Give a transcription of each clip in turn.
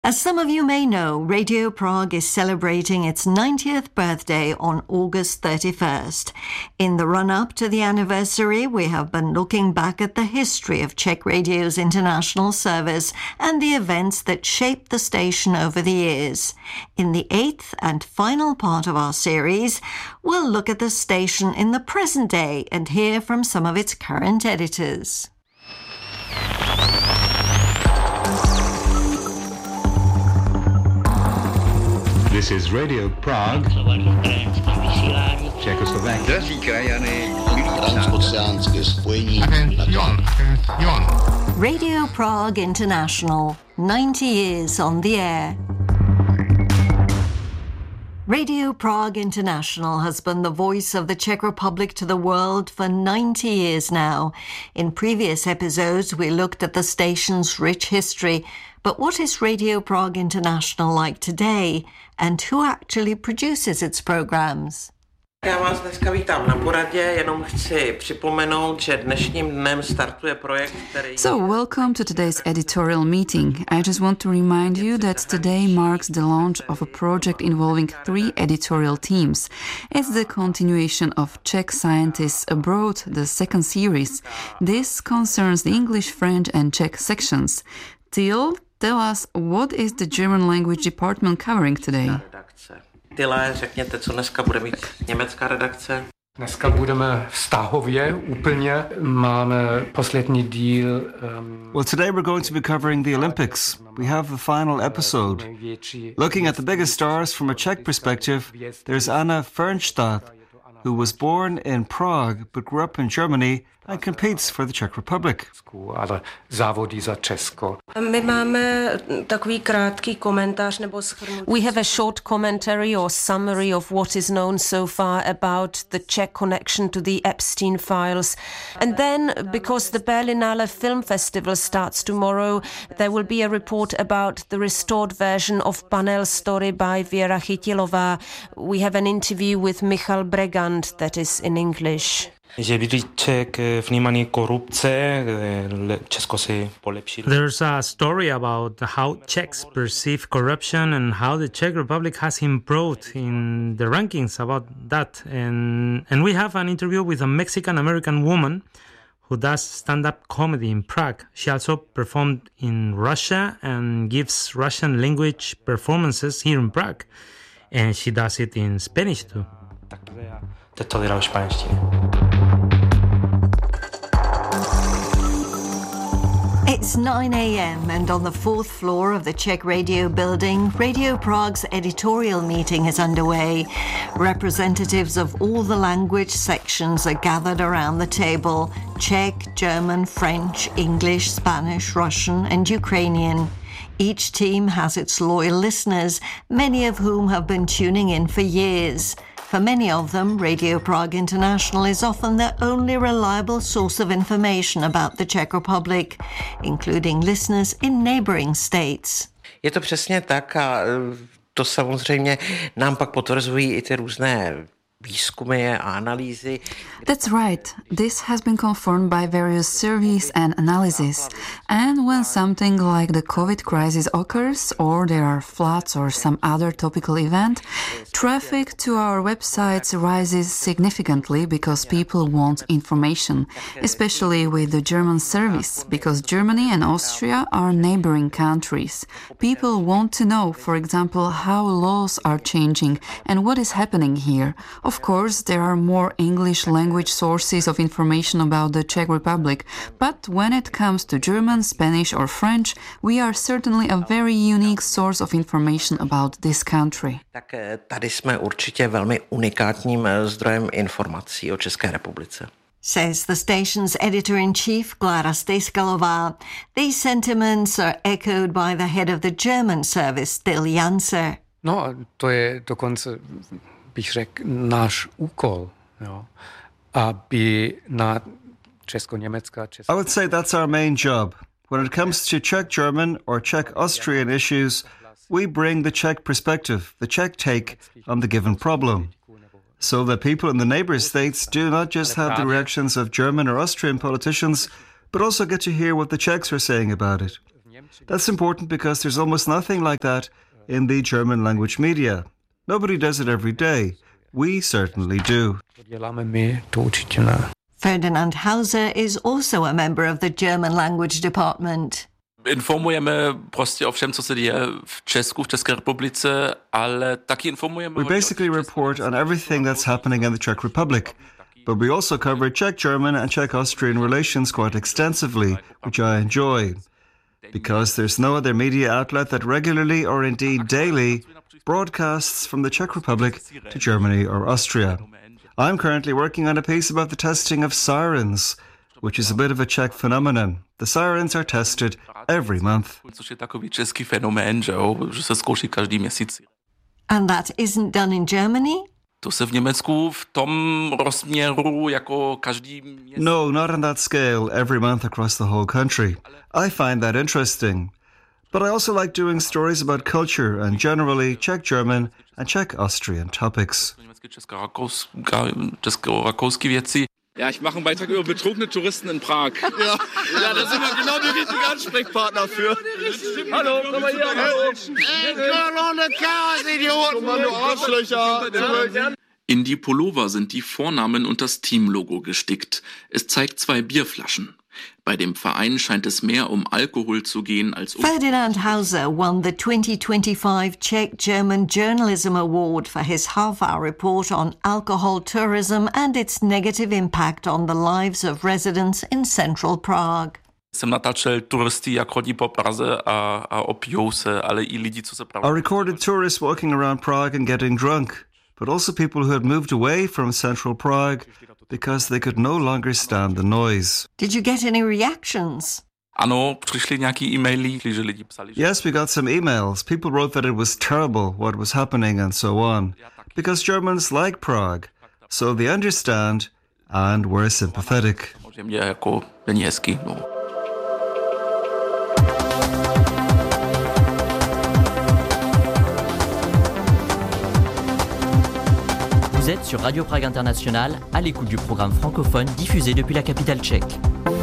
As some of you may know, Radio Prague is celebrating its 90th birthday on August 31st. In the run-up to the anniversary, we have been looking back at the history of Czech Radio's international service and the events that shaped the station over the years. In the eighth and final part of our series, we'll look at the station in the present day and hear from some of its current editors. This is Radio Prague, Czechoslovakia. Drazí krajany, transoceánské spojení. Radio Prague International, 90 years on the air. Radio Prague International has been the voice of the Czech Republic to the world for 90 years now. In previous episodes, we looked at the station's rich history. But what is Radio Prague International like today, and who actually produces its programs? Já vás dneska vítám na poradě, jenom chci připomenout, že dnešním dnem startuje projekt, který... So, welcome to today's editorial meeting. I just want to remind you that today marks the launch of a project involving 3 editorial teams. It's the continuation of Czech Scientists Abroad, the second series. This concerns the English, French and Czech sections. Till, tell us, what is the German language department covering today? Tyle, řekněte, co dneska bude mít německá redakce. Dneska budeme vztahově úplně. Máme poslední díl. Well, today we're going to be covering the Olympics. We have the final episode. Looking at the biggest stars from a Czech perspective, there's Anna Fernstadt, who was born in Prague but grew up in Germany and competes for the Czech Republic. Ale závodí za Česko. My máme takový krátký komentář nebo shrnutí. We have a short commentary or summary of what is known so far about the Czech connection to the Epstein files. And then, because the Berlinale Film Festival starts tomorrow, there will be a report about the restored version of Panel story by Věra Chytilová. We have an interview with Michal Bregant that is in English. There's a story about how Czechs perceive corruption and how the Czech Republic has improved in the rankings about that. And we have an interview with a Mexican-American woman who does stand-up comedy in Prague. She also performed in Russia and gives Russian language performances here in Prague. And she does it in Spanish too. It's 9 a.m. and on the 4th floor of the Czech Radio building, Radio Prague's editorial meeting is underway. Representatives of all the language sections are gathered around the table: Czech, German, French, English, Spanish, Russian and Ukrainian. Each team has its loyal listeners, many of whom have been tuning in for years. For many of them, Radio Prague International is often their only reliable source of information about the Czech Republic, including listeners in neighboring states. Je to přesně tak a to samozřejmě nám pak potvrzují i ty různé výzkumy a analýzy. That's right. This has been confirmed by various surveys and analyses. And when something like the COVID crisis occurs, or there are floods or some other topical event, traffic to our websites rises significantly because people want information, especially with the German service, because Germany and Austria are neighboring countries. People want to know, for example, how laws are changing and what is happening here. Of course, there are more English language sources of information about the Czech Republic, but when it comes to German, Spanish or French, we are certainly a very unique source of information about this country. Tak tady jsme určitě velmi unikátním zdrojem informací o České republice. Says the station's editor-in-chief, Klára Stejskalová. These sentiments are echoed by the head of the German service, Till Janser. No, to je dokonce, bych řekl, náš úkol, jo, aby na česko-německá... I would say that's our main job. When it comes to Czech-German or Czech-Austrian issues, we bring the Czech perspective, the Czech take on the given problem, so that people in the neighbour states do not just have the reactions of German or Austrian politicians, but also get to hear what the Czechs are saying about it. That's important because there's almost nothing like that in the German language media. Nobody does it every day. We certainly do. Ferdinand Hauser is also a member of the German language department. Informujeme prostě o všem, co se děje v Česku, v České republice, ale taky informujeme... We basically report on everything that's happening in the Czech Republic, but we also cover Czech-German and Czech-Austrian relations quite extensively, which I enjoy, because there's no other media outlet that regularly or indeed daily broadcasts from the Czech Republic to Germany or Austria. I'm currently working on a piece about the testing of sirens, which is a bit of a Czech phenomenon. The sirens are tested every month. Což je takový český fenomén, že se zkouší každý měsíc. And that isn't done in Germany? To se v Německu v tom rozměru jako každý měsíc... No, not on that scale every month across the whole country. I find that interesting. But I also like doing stories about culture and generally Czech-German and Czech-Austrian topics. Česko-rakouské věci. Ja, ich mache einen Beitrag über betrunkene Touristen in Prag. Ja, da sind wir genau die richtigen Ansprechpartner für. Hallo, komm mal hier. Hallo, du Arschlöcher. In die Pullover sind die Vornamen und das Teamlogo gestickt. Es zeigt 2 Bierflaschen. Bei dem Verein scheint es mehr Alkohol zu gehen als Ferdinand Hauser won the 2025 Czech-German Journalism Award for his half-hour report on alcohol tourism and its negative impact on the lives of residents in central Prague. Jsem natáčel turisty, jak chodí po Praze a opijou se, ale i lidi, co se I recorded tourists walking around Prague and getting drunk, but also people who had moved away from central Prague because they could no longer stand the noise. Did you get any reactions? Ano, přišly nějaký e-maily, že lidi psali. Yes, we got some emails. People wrote that it was terrible what was happening and so on, because Germans like Prague, so they understand and were sympathetic. Samozřejmě jako není hezký, no. Vous êtes sur Radio Prague International, à l'écoute du programme francophone diffusé depuis la capitale tchèque.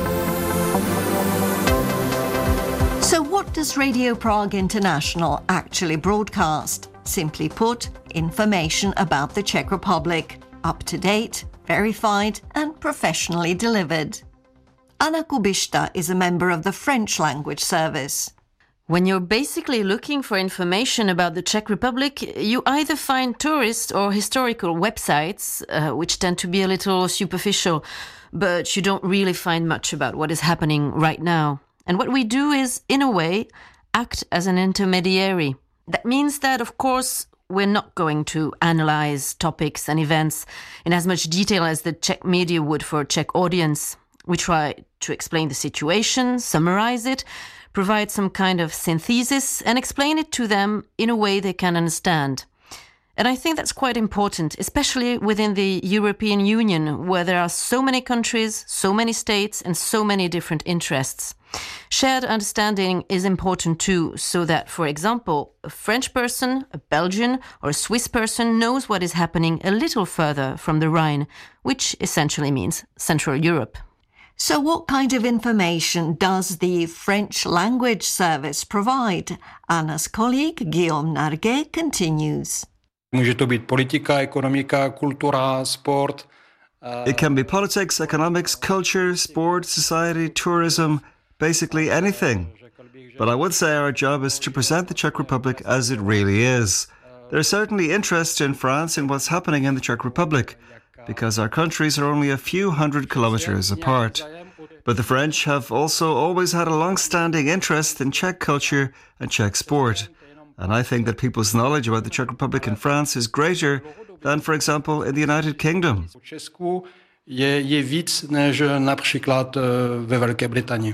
So what does Radio Prague International actually broadcast? Simply put, information about the Czech Republic, up to date, verified and professionally delivered. Anna Kubishta is a member of the French language service. When you're basically looking for information about the Czech Republic, you either find tourist or historical websites, which tend to be a little superficial, but you don't really find much about what is happening right now. And what we do is, in a way, act as an intermediary. That means that, of course, we're not going to analyze topics and events in as much detail as the Czech media would for a Czech audience. We try to explain the situation, summarize it, provide some kind of synthesis and explain it to them in a way they can understand. And I think that's quite important, especially within the European Union, where there are so many countries, so many states, and so many different interests. Shared understanding is important too, so that, for example, a French person, a Belgian, or a Swiss person knows what is happening a little further from the Rhine, which essentially means Central Europe. So what kind of information does the French language service provide? Anna's colleague Guillaume Narguet continues. Může to být politika, ekonomika, kultura, sport. It can be politics, economics, culture, sport, society, tourism, basically anything. But I would say our job is to present the Czech Republic as it really is. There's certainly interest in France in what's happening in the Czech Republic, because our countries are only a few hundred kilometers apart. But the French have also always had a long-standing interest in Czech culture and Czech sport. And I think that people's knowledge about the Czech Republic in France is greater than, for example, in the United Kingdom. V Česku je víc než například ve Velké Británii.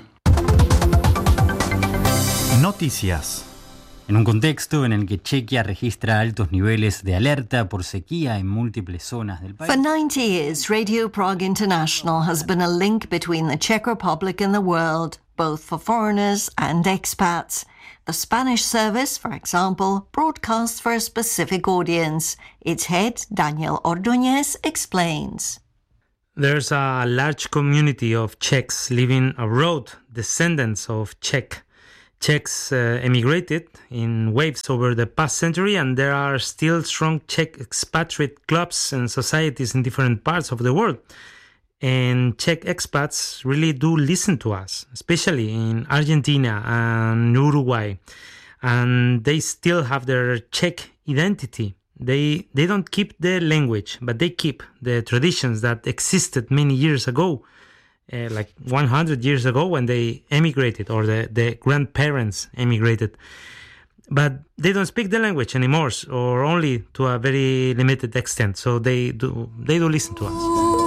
Noticias. En un contexto en el que Chequia registra altos niveles de alerta por sequía en múltiples zonas del país. For 90 years, Radio Prague International has been a link between the Czech Republic and the world, both for foreigners and expats. The Spanish service, for example, broadcasts for a specific audience. Its head, Daniel Ordóñez, explains. There's a large community of Czechs living abroad, descendants of Czech Czechs emigrated in waves over the past century, and there are still strong Czech expatriate clubs and societies in different parts of the world. And Czech expats really do listen to us, especially in Argentina and Uruguay. And they still have their Czech identity. They don't keep the language, but they keep the traditions that existed many years ago, like 100 years ago when they emigrated, or the grandparents emigrated. But they don't speak the language anymore, or only to a very limited extent. So they do listen to us.